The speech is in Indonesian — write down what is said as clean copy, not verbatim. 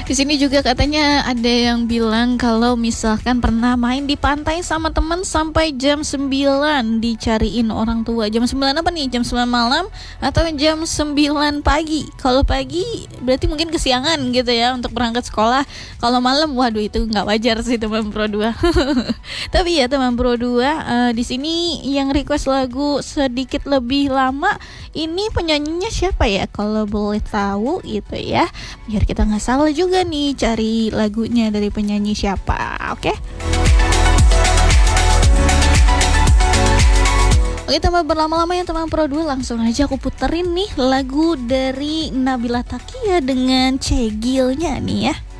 Di sini juga katanya ada yang bilang kalau misalkan pernah main di pantai sama teman sampai jam 9 dicariin orang tua. Jam 9 apa nih? Jam 9 malam atau jam 9 pagi? Kalau pagi berarti mungkin kesiangan gitu ya untuk berangkat sekolah. Kalau malam, waduh itu nggak wajar sih teman Pro 2. Tapi ya teman Pro 2, di sini yang request lagu sedikit lebih lama ini penyanyinya siapa ya? Kalau boleh tahu gitu ya. Biar kita nggak salah juga nih cari lagunya dari penyanyi siapa, oke? Oke, tanpa berlama-lama ya teman Pro 2, langsung aja aku puterin nih lagu dari Nabila Takia dengan Cegilnya nih ya.